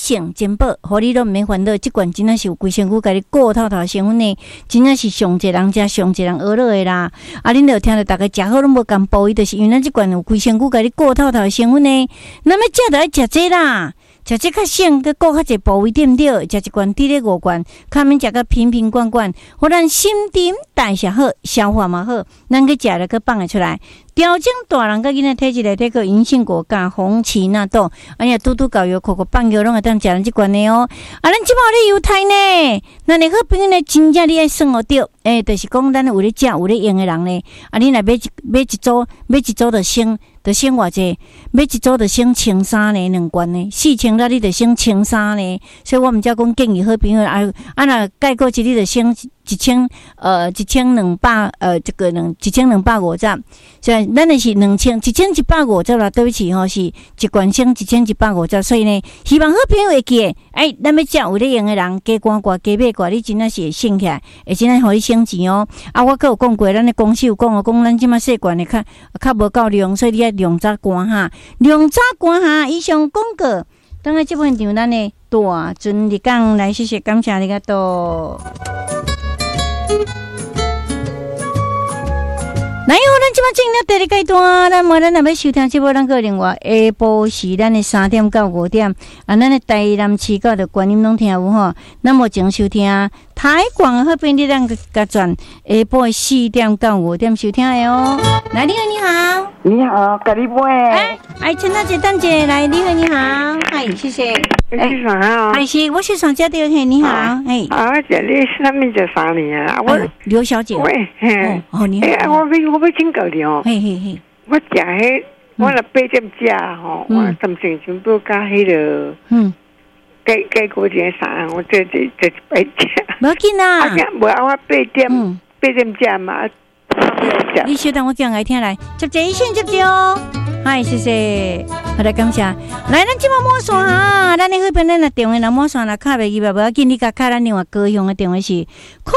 性健保，互你都毋免烦恼。即罐真正是有规身躯，甲你顾透透成分呢，真正是上一人食，上一人学落的啦。啊，恁著听着，大家食好拢无共补，伊就是因为咱即罐有规身躯，甲你顾透透的成分呢。咱要食著爱食这啦。食这较省，佮顾较济部位对毋对？食一罐滴咧5罐，较免食个瓶瓶罐罐，互咱心肠代谢好，消化嘛好，咱去食了佮放会出来。调整大人佮囡仔体质内底个银杏果干、红荠纳豆，哎呀，嘟嘟膏药、口口棒药，拢会当食咱即罐的哦。啊，咱即摆有咧犹太呢，那你好朋友呢，真正你爱算学着，就是讲咱有咧食、有咧用的人呢，啊，你若买一组就省偌济，买一组就省1,300呢，2罐呢，4,000啦，你就省1,300呢。所以我们才讲建议好朋友若概括一，你就省1250，这个1250。所以咱的是1150啦，对不起吼，是一罐省1150。所以呢，希望好朋友会记诶，咱要食有咧用的人，加赶挂加买挂，你真正是会省起来，会真正互你省钱哦。啊，我阁有讲过，咱的公司有讲哦，讲咱即马细罐的较无够量，所以你爱量早赶哈，以上广告。等下这份场咱的大尊日讲来，谢谢感谢你个多。来，咱即马进入第二阶段，咱若要收听节目，咱个另外下晡是咱的3点到5点，啊，咱的台南市到的观音拢听有吼。咱目前收听台广好便利，咱甲转下晡4点到5点收听的哦。来，你好，你好， 你好，咖喱妹。 陈大姐、蛋姐，来，你好，你好，嗨，谢谢。 是啥啊？ 是，我是上家的，嘿，你好，嘿。 啊，这你什么叫啥呢啊？我刘小姐。 喂，嘿， 哦，你好。 我要请教你哦。 嘿嘿嘿。 我食迄，我若8点食吼，我心情全部加迄个，改过一个啥？我这8点。 无要紧啦。 无我8點食嘛。 你稍等，我叫来听来，接一线接哦。嗨，谢谢，好的，感谢。来，咱即马摸线哈，咱那边咱的电话若摸线若卡袂记吧，无要紧，你甲卡咱另外高雄的电话是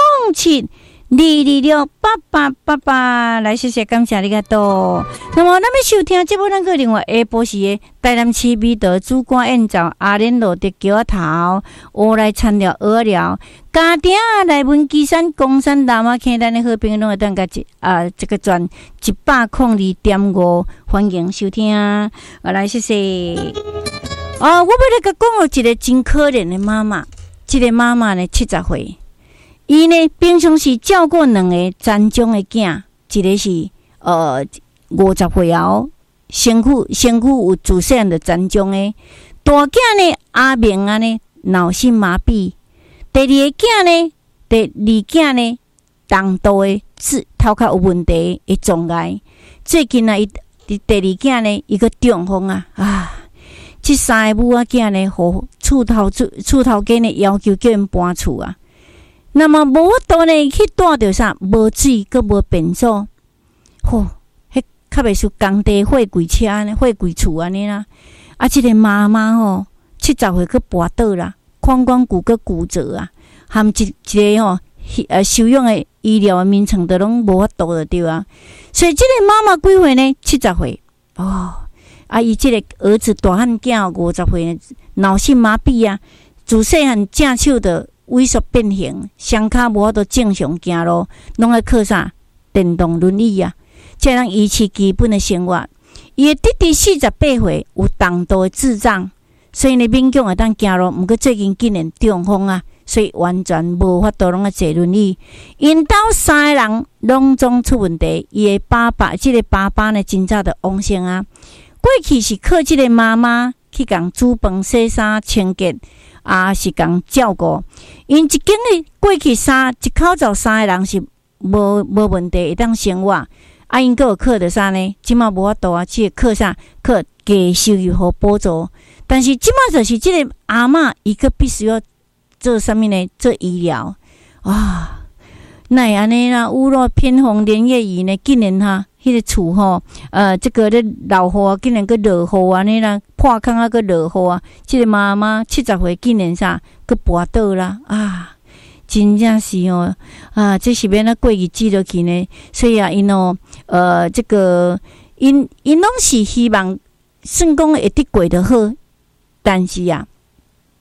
0722688888，来，谢谢，感谢你个多。那么，咱要收听节目，咱个另外下晡时的台南市美德主管宴造阿莲路的桥头，我来参聊鹅寮。家庭来文基山、公山、南马坑，咱的好朋友拢会当甲这个转102.5，欢迎收听。来，谢谢。我要来甲讲有一个真可怜的妈妈，这个妈妈呢70岁，伊呢平常时照顾2个残障的囝，一个是50岁后身躯有自细的残障的，大囝呢阿明啊呢脑性麻痹。第二囝呢，重度的头壳有问题的障碍。最近啊，伊第二囝呢，伊个中风啊，这3个母仔囝呢，互厝头家呢要求叫因搬厝啊。那么无法度呢去住着啥，无水，佮无便所，迄较袂输工地货柜车呢，货柜厝安尼啦。啊，这个妈妈70岁佮跋倒啦。髋关骨佮骨折啊，含一个收养的医疗的名称都拢无法度就对啊。所以这个妈妈几岁呢？70岁伊这个儿子大汉囝50岁呢，脑性麻痹啊，自细汉正手的萎缩变形，双脚无法度正常行路，拢爱靠啥电动轮椅啊，才能维持基本的生活。伊的弟弟48岁，有重度的智障。所以呢，勉强会当行路，毋过最近竟然中风啊，所以完全无法度拢坐轮椅。因兜3个人拢总出问题，伊的爸爸，这个爸爸呢，真早就往生啊。过去是靠这个妈妈去共煮饭、洗衫、清洁，是共照顾。因一间的过去一口罩3个人是无问题，会当生活。因佫有靠着啥呢？即马无法度啊，只靠啥？靠加收入和补助。但是即马就是这个阿嬷，伊个必须要做啥物呢？做医疗那安尼啦，屋漏偏逢连夜雨呢，竟然迄个厝这个咧落雨啊，竟然个落雨安尼啦，破空啊个落雨啊，这个妈妈70岁竟然啥个跋倒啦真正是这是要过日子落去呢。所以因这个因拢是希望算讲会得过得好。但是